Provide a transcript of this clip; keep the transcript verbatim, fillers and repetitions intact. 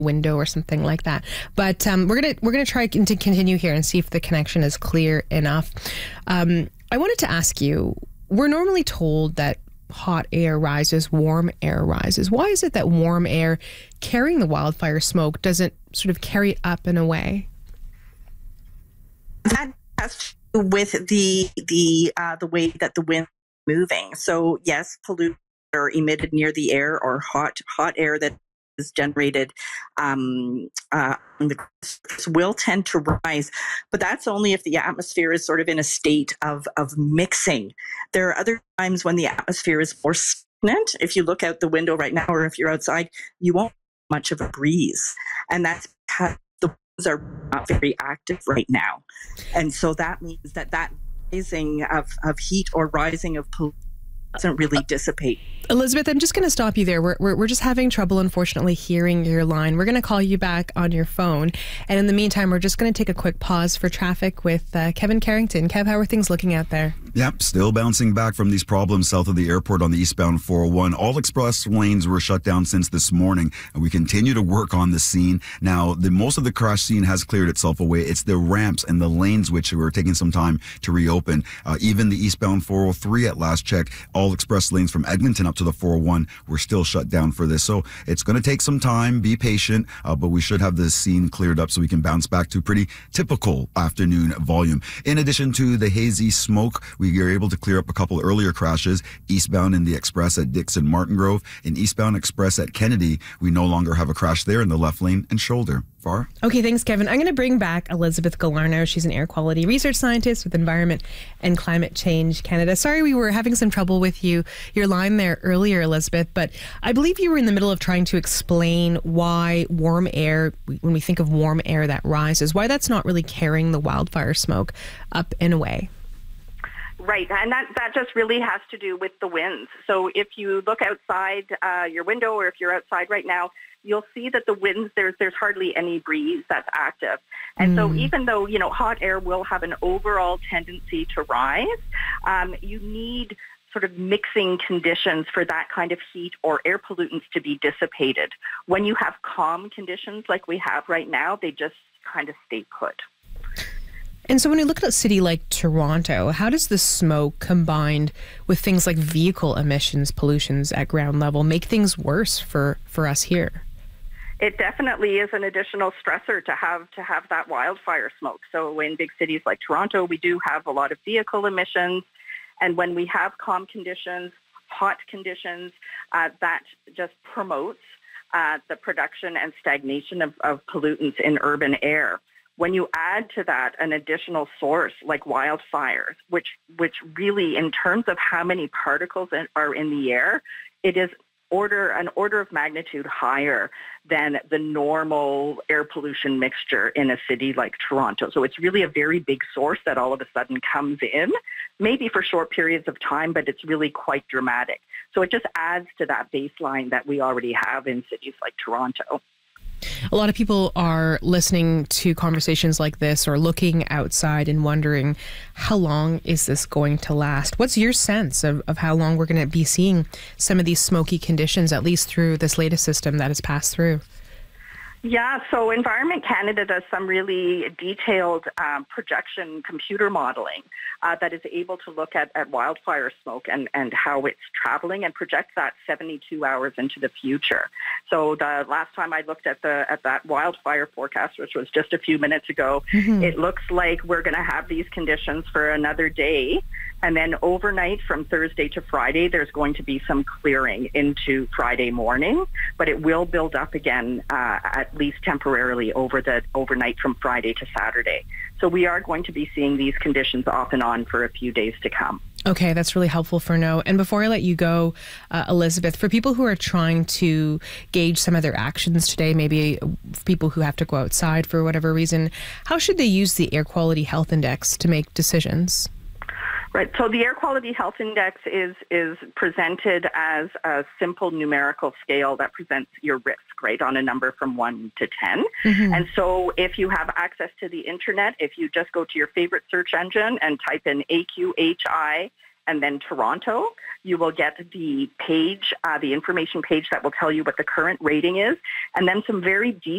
window or something like that. But um, we're gonna we're gonna try to continue here and see if the connection is clear enough. Um, I wanted to ask you, we're normally told that hot air rises, warm air rises. Why is it that warm air carrying the wildfire smoke doesn't sort of carry it up and away? That has to do with the the uh, the way that the wind is moving. So yes, pollutants are emitted near the air, or hot hot air that is generated um, uh, on the surface will tend to rise, but that's only if the atmosphere is sort of in a state of of mixing. There are other times when the atmosphere is more stagnant. If you look out the window right now, or if you're outside, you won't have much of a breeze, and that's because the winds are not very active right now, and so that means that that rising of, of heat or rising of pollution doesn't really dissipate. Elizabeth, I'm just going to stop you there. We're, we're, we're just having trouble, unfortunately, hearing your line. We're going to call you back on your phone. And in the meantime, we're just going to take a quick pause for traffic with uh, Kevin Carrington. Kev, how are things looking out there? Yep, still bouncing back from these problems south of the airport on the eastbound four oh one. All express lanes were shut down since this morning, and we continue to work on the scene. Now, the most of the crash scene has cleared itself away. It's the ramps and the lanes which were taking some time to reopen. Uh, even the eastbound four oh three at last check, all express lanes from Eglinton up to the four oh one were still shut down for this. So it's going to take some time. Be patient, uh, but we should have this scene cleared up so we can bounce back to pretty typical afternoon volume. In addition to the hazy smoke, we are able to clear up a couple earlier crashes. Eastbound in the Express at Dixon Martin Grove. In eastbound Express at Kennedy, we no longer have a crash there in the left lane and shoulder. Far. Okay, thanks, Kevin. I'm going to bring back Elizabeth Galarno. She's an air quality research scientist with Environment and Climate Change Canada. Sorry, we were having some trouble with you, your line there earlier, Elizabeth, but I believe you were in the middle of trying to explain why warm air, when we think of warm air that rises, why that's not really carrying the wildfire smoke up and away. Right, and that, that just really has to do with the winds. So if you look outside uh, your window, or if you're outside right now, you'll see that the winds, there's there's hardly any breeze that's active. And mm. so even though, you know, hot air will have an overall tendency to rise, um, you need sort of mixing conditions for that kind of heat or air pollutants to be dissipated. When you have calm conditions like we have right now, they just kind of stay put. And so when we look at a city like Toronto, how does the smoke combined with things like vehicle emissions, pollutions at ground level make things worse for, for us here? It definitely is an additional stressor to have to have that wildfire smoke. So in big cities like Toronto, we do have a lot of vehicle emissions. And when we have calm conditions, hot conditions, uh, that just promotes uh, the production and stagnation of, of pollutants in urban air. When you add to that an additional source like wildfires, which which really, in terms of how many particles are in the air, it is order an order of magnitude higher than the normal air pollution mixture in a city like Toronto. So it's really a very big source that all of a sudden comes in, maybe for short periods of time, but it's really quite dramatic. So it just adds to that baseline that we already have in cities like Toronto. A lot of people are listening to conversations like this or looking outside and wondering, how long is this going to last? What's your sense of, of how long we're going to be seeing some of these smoky conditions, at least through this latest system that has passed through? Yeah, so Environment Canada does some really detailed um, projection computer modeling uh, that is able to look at, at wildfire smoke and, and how it's traveling and project that seventy-two hours into the future. So the last time I looked at the at that wildfire forecast, which was just a few minutes ago, mm-hmm. it looks like we're going to have these conditions for another day. And then overnight from Thursday to Friday, there's going to be some clearing into Friday morning, but it will build up again uh, at least temporarily over the overnight from Friday to Saturday. So we are going to be seeing these conditions off and on for a few days to come. Okay, that's really helpful for now. And before I let you go, uh, Elizabeth, for people who are trying to gauge some of their actions today, maybe people who have to go outside for whatever reason, how should they use the Air Quality Health Index to make decisions? Right. So the Air Quality Health Index is is presented as a simple numerical scale that presents your risk, right, on a number from one to ten. Mm-hmm. And so if you have access to the internet, if you just go to your favorite search engine and type in A Q H I and then Toronto, you will get the page, uh, the information page that will tell you what the current rating is, and then some very detailed